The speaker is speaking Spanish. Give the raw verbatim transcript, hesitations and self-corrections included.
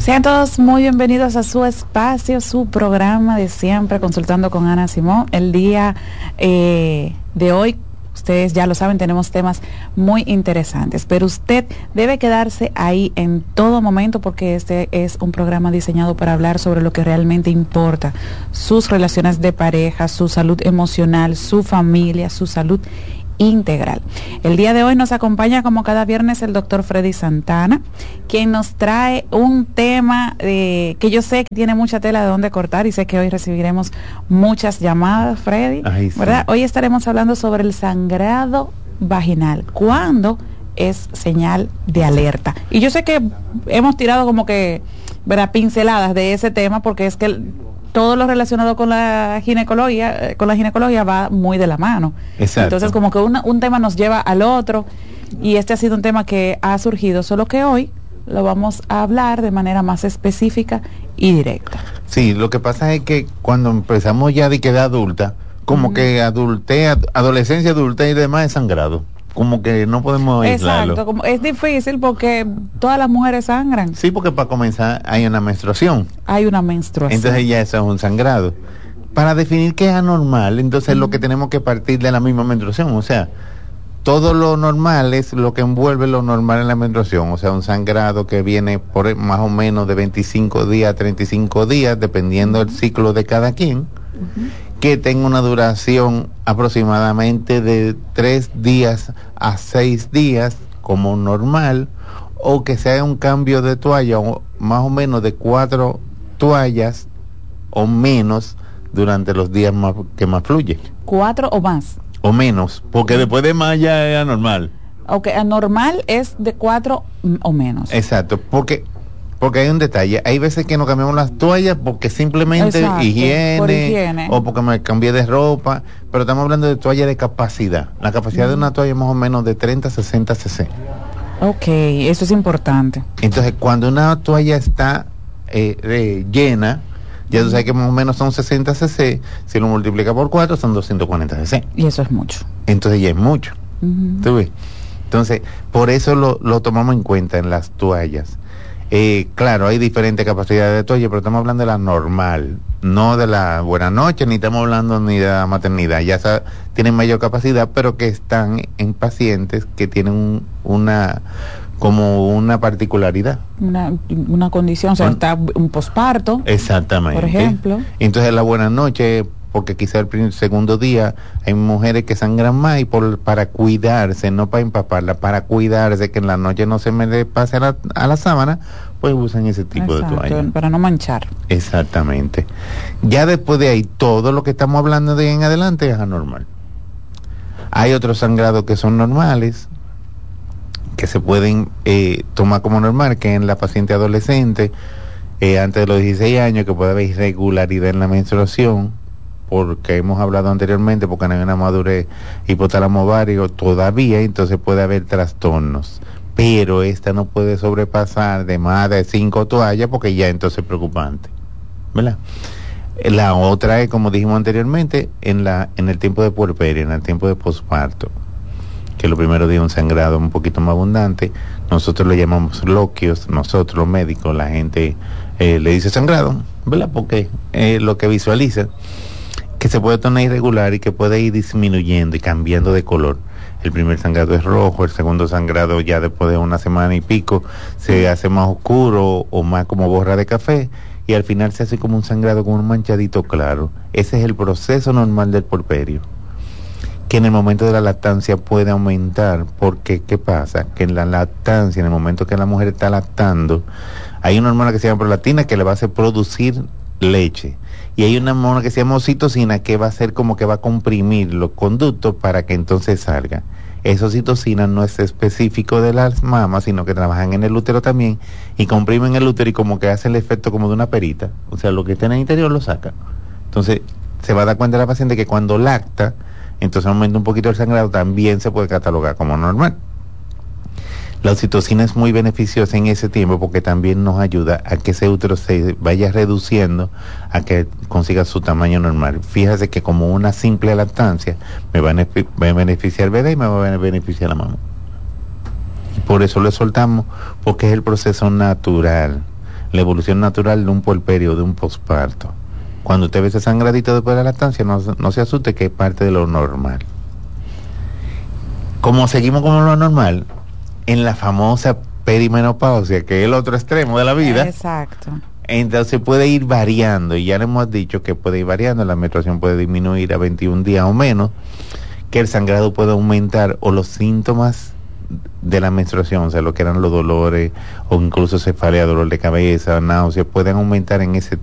Sean todos muy bienvenidos a su espacio, su programa de siempre, Consultando con Ana Simón. El día eh, de hoy, ustedes ya lo saben, tenemos temas muy interesantes, pero usted debe quedarse ahí en todo momento porque este es un programa diseñado para hablar sobre lo que realmente importa, sus relaciones de pareja, su salud emocional, su familia, su salud integral. El día de hoy nos acompaña como cada viernes el doctor Freddy Santana, quien nos trae un tema eh, que yo sé que tiene mucha tela de donde cortar y sé que hoy recibiremos muchas llamadas, Freddy. Ay, sí. ¿Verdad? Hoy estaremos hablando sobre el sangrado vaginal. ¿Cuándo es señal de alerta? Y yo sé que hemos tirado como que, ¿verdad?, pinceladas de ese tema porque es que el, todo lo relacionado con la ginecología, con la ginecología va muy de la mano. Exacto. Entonces como que una, un tema nos lleva al otro y este ha sido un tema que ha surgido, solo que hoy lo vamos a hablar de manera más específica y directa. Sí, lo que pasa es que cuando empezamos ya de que edad adulta, como uh-huh. que adultez, adolescencia, adultez y demás es sangrado. Como que no podemos aislarlo. Exacto, como es difícil porque todas las mujeres sangran. Sí, porque para comenzar hay una menstruación. Hay una menstruación. Entonces ya eso es un sangrado. Para definir qué es anormal, entonces mm. lo que tenemos que partir de la misma menstruación, o sea, todo lo normal es lo que envuelve lo normal en la menstruación, o sea, un sangrado que viene por más o menos de veinticinco días a treinta y cinco días, dependiendo del ciclo de cada quien. Uh-huh. Que tenga una duración aproximadamente de tres días a seis días como normal, o que sea un cambio de toalla o más o menos de cuatro toallas o menos durante los días más, que más fluye. ¿Cuatro o más? O menos, porque después de más ya es anormal. Ok, anormal es de cuatro o menos. Exacto, porque... Porque hay un detalle, hay veces que nos cambiamos las toallas porque simplemente Exacto, higiene, por higiene o porque me cambié de ropa, pero estamos hablando de toalla de capacidad. La capacidad mm. de una toalla es más o menos de treinta a sesenta cc. Ok, eso es importante. Entonces, cuando una toalla está eh, eh, llena, ya tú sabes que más o menos son sesenta cc, si lo multiplica por cuatro son doscientos cuarenta cc. Y eso es mucho. Entonces ya es mucho. Uh-huh. ¿Tú ves? Entonces, por eso lo, lo tomamos en cuenta en las toallas. Eh, claro, hay diferentes capacidades de toalla, pero estamos hablando de la normal, no de la buena noche, ni estamos hablando ni de la maternidad. Ya sa- tienen mayor capacidad, pero que están en pacientes que tienen un, una como una particularidad. Una, una condición, o sea, un, está un posparto. Exactamente. Por ejemplo. Entonces la buena noche, porque quizá el primer, segundo día hay mujeres que sangran más y por, para cuidarse, no para empaparla, para cuidarse, que en la noche no se me le pase a la, a la sábana, pues usan ese tipo Exacto, de toalla. Para no manchar. Exactamente. Ya después de ahí, todo lo que estamos hablando de ahí en adelante es anormal. Hay otros sangrados que son normales, que se pueden eh, tomar como normal, que en la paciente adolescente, eh, antes de los dieciséis años, que puede haber irregularidad en la menstruación, porque hemos hablado anteriormente, porque no hay una madurez hipotálamo ovario todavía, entonces puede haber trastornos, pero esta no puede sobrepasar de más de cinco toallas, porque ya entonces es preocupante, ¿verdad? La otra es, como dijimos anteriormente, en la en el tiempo de puerperio, en el tiempo de posparto, que lo primero días un sangrado un poquito más abundante, nosotros le llamamos loquios, nosotros los médicos, la gente eh, le dice sangrado, ¿verdad? Porque es lo que visualiza, que se puede tornar irregular y que puede ir disminuyendo y cambiando de color. El primer sangrado es rojo, el segundo sangrado ya después de una semana y pico se hace más oscuro o más como borra de café y al final se hace como un sangrado con un manchadito claro. Ese es el proceso normal del puerperio, que en el momento de la lactancia puede aumentar, porque ¿qué pasa? Que en la lactancia, en el momento que la mujer está lactando, hay una hormona que se llama prolactina que le va a hacer producir leche. Y hay una hormona que se llama oxitocina que va a hacer como que va a comprimir los conductos para que entonces salga. Esa oxitocina no es específico de las mamas, sino que trabajan en el útero también y comprimen el útero y como que hace el efecto como de una perita. O sea, lo que está en el interior lo saca. Entonces, se va a dar cuenta la paciente que cuando lacta, entonces aumenta un poquito el sangrado, también se puede catalogar como normal. La oxitocina es muy beneficiosa en ese tiempo porque también nos ayuda a que ese útero se vaya reduciendo a que consiga su tamaño normal. Fíjese que como una simple lactancia me va a beneficiar al bebé y me va a beneficiar a la mamá. Y por eso lo soltamos, porque es el proceso natural. la evolución natural de un puerperio, de un posparto. Cuando usted ve ese sangradito después de la lactancia, no, no se asuste, que es parte de lo normal. Como seguimos con lo normal, en la famosa perimenopausia, que es el otro extremo de la vida. Exacto. Entonces puede ir variando, y ya le hemos dicho que puede ir variando, la menstruación puede disminuir a veintiún días o menos, que el sangrado puede aumentar, o los síntomas de la menstruación, o sea, lo que eran los dolores, o incluso cefalea, dolor de cabeza, náuseas, pueden aumentar en ese